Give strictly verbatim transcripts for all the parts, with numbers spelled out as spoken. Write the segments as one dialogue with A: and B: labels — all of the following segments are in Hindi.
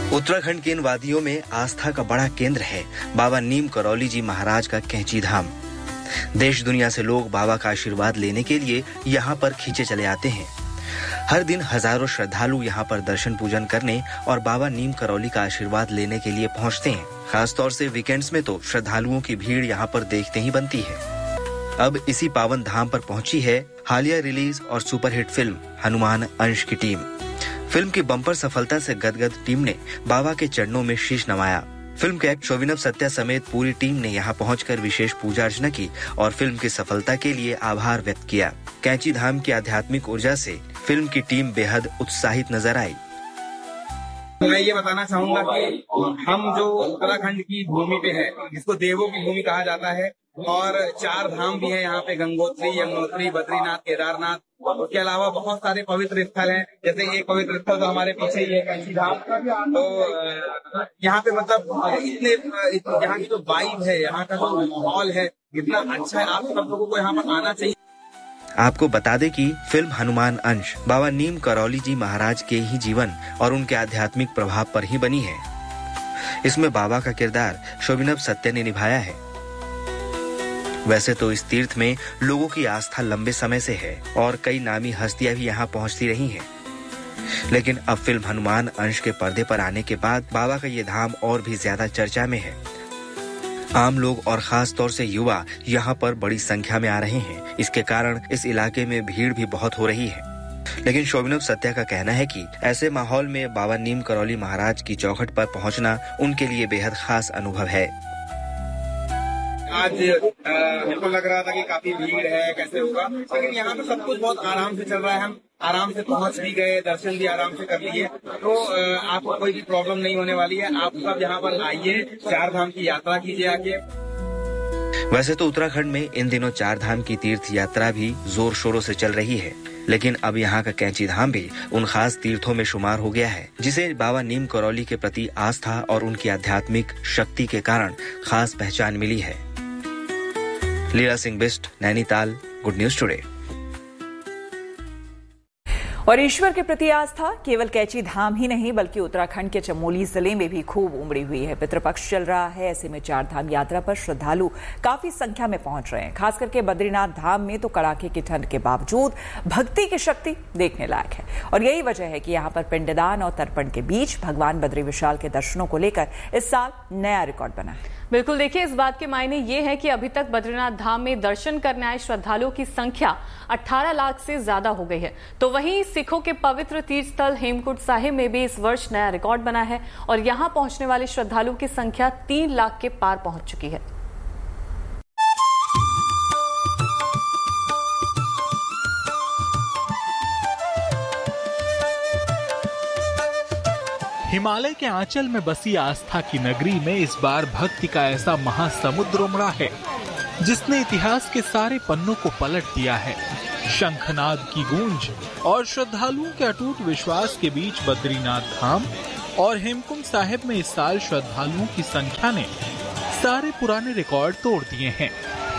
A: उत्तराखंड के इन वादियों में आस्था का बड़ा केंद्र है बाबा नीम करौली जी महाराज का कैंची धाम। देश दुनिया से लोग बाबा का आशीर्वाद लेने के लिए यहाँ पर खींचे चले आते हैं। हर दिन हजारों श्रद्धालु यहाँ पर दर्शन पूजन करने और बाबा नीम करौली का आशीर्वाद लेने के लिए पहुँचते हैं। खासतौर से वीकेंड्स में तो श्रद्धालुओं की भीड़ यहाँ पर देखते ही बनती है। अब इसी पावन धाम पर पहुंची है हालिया रिलीज और सुपरहिट फिल्म हनुमान अंश की टीम। फिल्म की बम्पर सफलता से गदगद टीम ने बाबा के चरणों में शीश नवाया। फिल्म के एक्टर शोभिनव सत्या समेत पूरी टीम ने यहाँ पहुंचकर विशेष पूजा अर्चना की और फिल्म की सफलता के लिए आभार व्यक्त किया। कैंची धाम की आध्यात्मिक ऊर्जा से फिल्म की टीम बेहद उत्साहित नजर आई।
B: मैं ये बताना चाहूंगा कि हम जो उत्तराखंड की भूमि पे है, जिसको देवों की भूमि कहा जाता है, और चार धाम भी हैं यहाँ पे, गंगोत्री, यमुनोत्री, बद्रीनाथ, केदारनाथ। उसके अलावा बहुत सारे पवित्र स्थल हैं, जैसे एक पवित्र स्थल तो हमारे पीछे ही है कैंची धाम। तो यहाँ पे मतलब इतने यहाँ की जो वाइब है, यहाँ का जो माहौल है, इतना अच्छा है। आप सब लोगों को यहाँ पर आना चाहिए।
A: आपको बता दें कि फिल्म हनुमान अंश बाबा नीम करौली जी महाराज के ही जीवन और उनके आध्यात्मिक प्रभाव पर ही बनी है। इसमें बाबा का किरदार शोभिनव सत्या ने निभाया है। वैसे तो इस तीर्थ में लोगों की आस्था लंबे समय से है और कई नामी हस्तियां भी यहाँ पहुँचती रही हैं। लेकिन अब फिल्म हनुमान अंश के पर्दे पर आने के बाद बाबा का ये धाम और भी ज्यादा चर्चा में है। आम लोग और खास तौर से युवा यहाँ पर बड़ी संख्या में आ रहे हैं। इसके कारण इस इलाके में भीड़ भी बहुत हो रही है। लेकिन शोभिनव सत्या का कहना है कि ऐसे माहौल में बाबा नीम करौली महाराज की चौखट पर पहुँचना उनके लिए बेहद खास अनुभव है।
B: आज हमको लग रहा था कि काफी भीड़ है, कैसे होगा, लेकिन यहाँ पे सब कुछ बहुत आराम से चल रहा है। हम आराम से पहुँच भी गए, दर्शन भी आराम से कर लिए, तो आपको कोई भी प्रॉब्लम नहीं होने वाली है। आप सब यहाँ पर आइए, चार धाम की यात्रा कीजिए आके।
A: वैसे तो उत्तराखंड में इन दिनों चार धाम की तीर्थ यात्रा भी जोर शोरों से चल रही है, लेकिन अब यहाँ का कैंची धाम भी उन खास तीर्थों में शुमार हो गया है, जिसे बाबा नीम करौली के प्रति आस्था और उनकी आध्यात्मिक शक्ति के कारण खास पहचान मिली है। लीला Singh Bisht, Nainital, good news today.
C: और ईश्वर के प्रति आस्था केवल कैंची धाम ही नहीं बल्कि उत्तराखंड के चमोली जिले में भी खूब उमड़ी हुई है। पितृपक्ष चल रहा है, ऐसे में चार धाम यात्रा पर श्रद्धालु काफी संख्या में पहुंच रहे हैं। खास करके बद्रीनाथ धाम में तो कड़ाके की ठंड के बावजूद भक्ति की शक्ति देखने लायक है और यही वजह है कि यहाँ पर पिंडदान और तर्पण के बीच भगवान बद्री विशाल के दर्शनों को लेकर इस साल नया रिकॉर्ड बना है।
D: बिल्कुल, देखिए इस बात के मायने ये है कि अभी तक बद्रीनाथ धाम में दर्शन करने आए श्रद्धालुओं की संख्या अठारह लाख से ज्यादा हो गई है। तो वहीं सिखों के पवित्र तीर्थ स्थल हेमकुंड साहिब में भी इस वर्ष नया रिकॉर्ड बना है और यहां पहुंचने वाले श्रद्धालुओं की संख्या तीन लाख के पार पहुंच चुकी है।
E: हिमालय के आंचल में बसी आस्था की नगरी में इस बार भक्ति का ऐसा महासमुद्र उमड़ा है जिसने इतिहास के सारे पन्नों को पलट दिया है। शंखनाद की गूंज और श्रद्धालुओं के अटूट विश्वास के बीच बद्रीनाथ धाम और हेमकुंड साहिब में इस साल श्रद्धालुओं की संख्या ने सारे पुराने रिकॉर्ड तोड़ दिए हैं।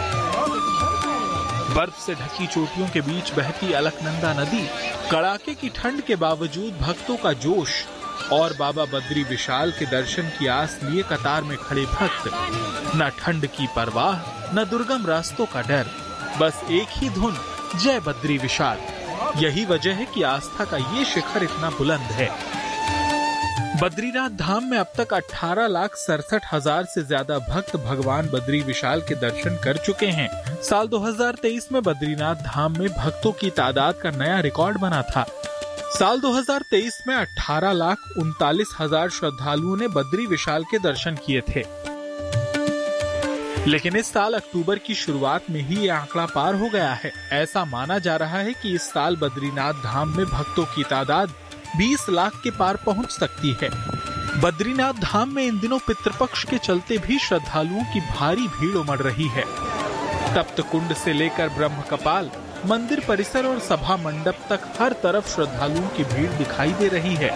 E: बर्फ से ढकी चोटियों के बीच बहती अलकनंदा नदी, कड़ाके की ठंड के बावजूद भक्तों का जोश और बाबा बद्री विशाल के दर्शन की आस लिए कतार में खड़े भक्त, न ठंड की परवाह न दुर्गम रास्तों का डर, बस एक ही धुन, जय बद्री विशाल। यही वजह है कि आस्था का ये शिखर इतना बुलंद है। बद्रीनाथ धाम में अब तक अठारह लाख सड़सठ हजार से ज्यादा भक्त भगवान बद्री विशाल के दर्शन कर चुके हैं। साल दो हजार तेईस में बद्रीनाथ धाम में भक्तों की तादाद का नया रिकॉर्ड बना था। साल दो हजार तेईस में अठारह लाख उनतालीस हजार श्रद्धालुओं ने बद्री विशाल के दर्शन किए थे, लेकिन इस साल अक्टूबर की शुरुआत में ही ये आंकड़ा पार हो गया है। ऐसा माना जा रहा है कि इस साल बद्रीनाथ धाम में भक्तों की तादाद बीस लाख के पार पहुंच सकती है। बद्रीनाथ धाम में इन दिनों पितृपक्ष के चलते भी श्रद्धालुओं की भारी भीड़ उमड़ रही है। तप्त कुंड से लेकर ब्रह्म कपाल, मंदिर परिसर और सभा मंडप तक हर तरफ श्रद्धालुओं की भीड़ दिखाई दे रही है।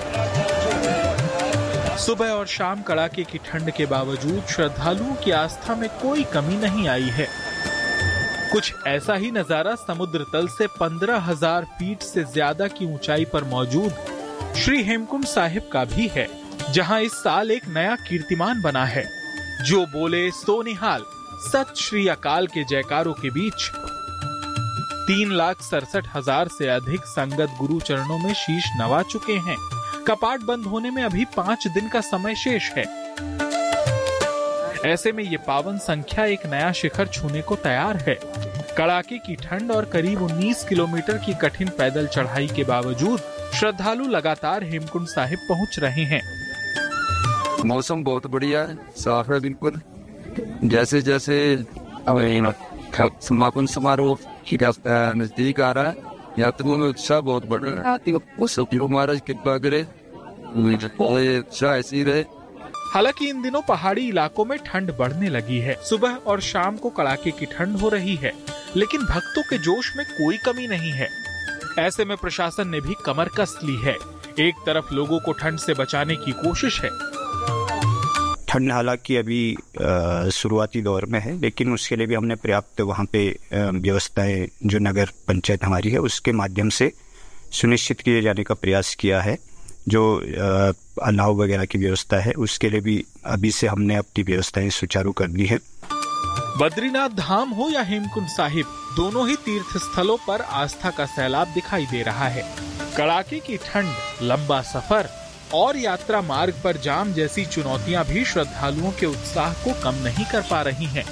E: सुबह और शाम कड़ाके की ठंड के बावजूद श्रद्धालुओं की आस्था में कोई कमी नहीं आई है। कुछ ऐसा ही नजारा समुद्र तल से पंद्रह हजार फीट से ज्यादा की ऊंचाई पर मौजूद श्री हेमकुंड साहिब का भी है, जहां इस साल एक नया कीर्तिमान बना है। जो बोले सो निहाल, सत श्री अकाल के जयकारों के बीच तीन लाख सड़सठ हजार से अधिक संगत गुरु चरणों में शीश नवा चुके हैं। कपाट बंद होने में अभी पांच दिन का समय शेष है। ऐसे में ये पावन संख्या एक नया शिखर छूने को तैयार है। कड़ाके की ठंड और करीब उन्नीस किलोमीटर की कठिन पैदल चढ़ाई के बावजूद श्रद्धालु लगातार हेमकुंड साहिब पहुंच रहे हैं।
F: मौसम बहुत बढ़िया है, साफ है बिल्कुल। जैसे जैसे समापन समारोह नजदीक आ रहा है, यात्रियों में उत्साह बहुत बढ़ रहा है। महाराज कृपा करे, उत्साह ऐसे ही रहे।
E: हालांकि इन दिनों पहाड़ी इलाकों में ठंड बढ़ने लगी है। सुबह और शाम को कड़ाके की ठंड हो रही है, लेकिन भक्तों के जोश में कोई कमी नहीं है। ऐसे में प्रशासन ने भी कमर कस ली है। एक तरफ लोगों को ठंड से बचाने की कोशिश है।
G: ठंड हालांकि अभी शुरुआती दौर में है, लेकिन उसके लिए भी हमने पर्याप्त वहाँ पे व्यवस्थाएं जो नगर पंचायत हमारी है उसके माध्यम से सुनिश्चित किए जाने का प्रयास किया है। जो अलाव वगैरह की व्यवस्था है उसके लिए भी अभी से हमने अपनी व्यवस्थाएं सुचारू कर दी है।
E: बद्रीनाथ धाम हो या हेमकुंड साहिब, दोनों ही तीर्थ स्थलों पर आस्था का सैलाब दिखाई दे रहा है। कड़ाके की ठंड, लंबा सफर और यात्रा मार्ग पर जाम जैसी चुनौतियां भी श्रद्धालुओं के उत्साह को कम नहीं कर पा रही हैं।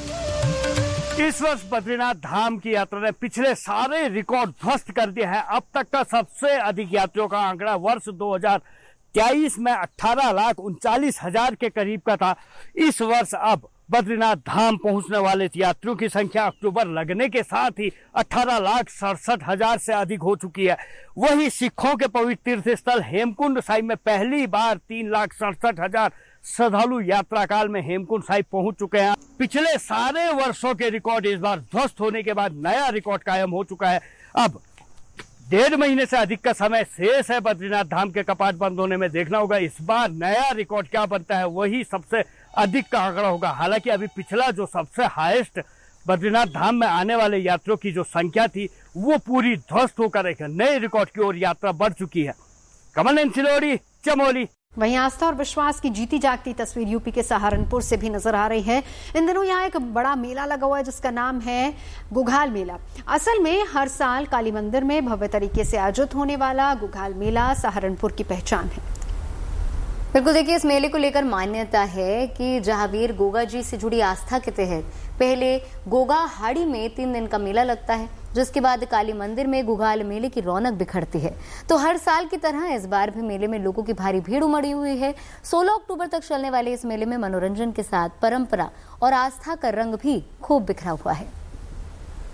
H: इस वर्ष बद्रीनाथ धाम की यात्रा ने पिछले सारे रिकॉर्ड ध्वस्त कर दिया है। अब तक का सबसे अधिक यात्रियों का आंकड़ा वर्ष दो हजार तेईस में अठारह लाख उनचालीस हजार के करीब का था। इस वर्ष अब बद्रीनाथ धाम पहुंचने वाले यात्रियों की संख्या अक्टूबर लगने के साथ ही अठारह लाख सड़सठ हजार से अधिक हो चुकी है। वही सिखों के पवित्र तीर्थ स्थल हेमकुंड साहिब में पहली बार तीन लाख सड़सठ हजार श्रद्धालु यात्रा काल में हेमकुंड साहिब पहुंच चुके हैं। पिछले सारे वर्षों के रिकॉर्ड इस बार ध्वस्त होने के बाद नया रिकॉर्ड कायम हो चुका है। अब डेढ़ महीने से अधिक का समय शेष है बद्रीनाथ धाम के कपाट बंद होने में। देखना होगा इस बार नया रिकॉर्ड क्या बनता है, वही सबसे अधिक का आंकड़ा होगा। हालांकि अभी पिछला जो सबसे हाईएस्ट बद्रीनाथ धाम में आने वाले यात्रियों की जो संख्या थी वो पूरी ध्वस्त होकर एक नए रिकॉर्ड की ओर यात्रा बढ़ चुकी है। कमल सिलोड़ी, चमोली।
I: वहीं आस्था और विश्वास की जीती जागती तस्वीर यूपी के सहारनपुर से भी नजर आ रही है। इन दिनों यहाँ एक बड़ा मेला लगा हुआ है जिसका नाम है गुघाल मेला। असल में हर साल काली मंदिर में भव्य तरीके से आयोजित होने वाला गुघाल मेला सहारनपुर की पहचान है।
J: बिल्कुल, देखिए इस मेले को लेकर मान्यता है कि जहावीर गोगा जी से जुड़ी आस्था के तहत पहले गोगा हाड़ी में तीन दिन का मेला लगता है, जिसके बाद काली मंदिर में गुघाल मेले की रौनक बिखरती है। तो हर साल की तरह इस बार भी मेले में लोगों की भारी भीड़ उमड़ी हुई है। सोलह अक्टूबर तक चलने वाले इस मेले में मनोरंजन के साथ परंपरा और आस्था का रंग भी खूब बिखरा हुआ है।